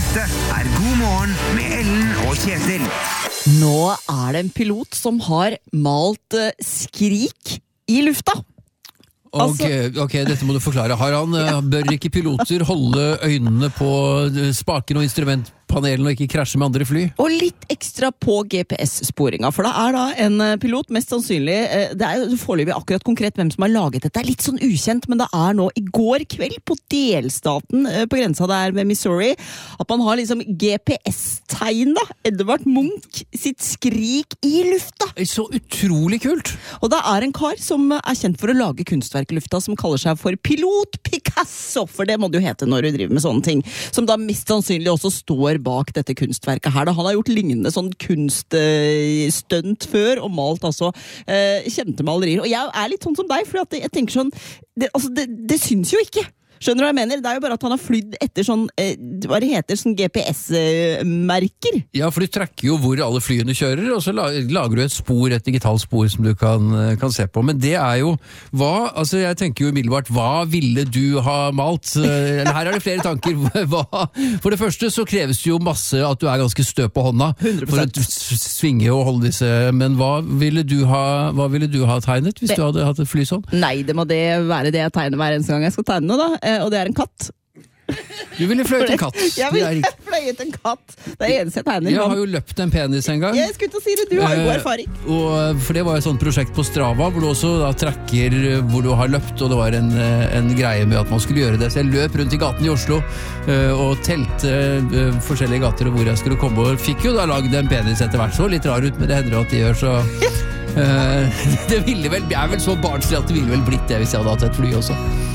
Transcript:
Dette God morgen med Ellen og Kjetil. Nå det en pilot som har malt skrik i lufta. Ok, dette må du forklare. Bør ikke piloter holde øynene på spaken og instrumentpanelen og ikke krasje med andre fly? Og litt ekstra på GPS-sporinga, for det da en pilot, mest sannsynlig, det jo foreløpig akkurat konkret hvem som har laget dette, litt sånn ukjent, men det nå i går kveld på delstaten på grensa der ved Missouri, at man har liksom GPS-tegn da, Edvard Munch sitt skrik i lufta. Så utrolig kult! Og det en kar som kjent for å lage kunstverk i lufta, som kaller seg for Pilot Picasso, for det må det jo hete når du driver med sånne ting, som da mest sannsynlig også står bak dette kunstverket her. Han har gjort lignende sånn kunststunt før, og malt altså kjente malerier. Og jeg litt sånn som deg, for jeg tenker sånn, det syns jo ikke. Skjønner du hva jeg mener? Det jo bare at han har flydd etter sånn, hva det heter, sånn GPS-merker. Ja, for du trekker jo hvor alle flyene kjører, og så lager du et spor, et digitalt spor som du kan se på. Men det jo, altså jeg tenker jo umiddelbart, hva ville du ha malt? Her det flere tanker. For det første så kreves det jo masse at du ganske stø på hånda 100%. for å svinge og holde disse, men hva ville du ha tegnet hvis du hadde hatt et fly sånn? Nei, det må det være det jeg tegner hver eneste gang jeg skal tegne da. Og det en katt. Du ville fløyet en katt. Jeg ville fløyet en katt. Det eneste jeg tegner. Jeg har jo løpt en penis en gang. Jeg skulle til å si det, du har jo god erfaring. For det var et sånt prosjekt på Strava, hvor du også da trekker hvor du har løpt, og det var en greie med at man skulle gjøre det. Så jeg løp rundt i gaten i Oslo, og telte forskjellige gater hvor jeg skulle komme, og fikk jo da laget en penis etter hvert. Så litt rar ut, men det hender jo at de gjør så... det ville vel, jeg vel så barnslig at det ville vel blitt det hvis jeg hadde hatt et fly også.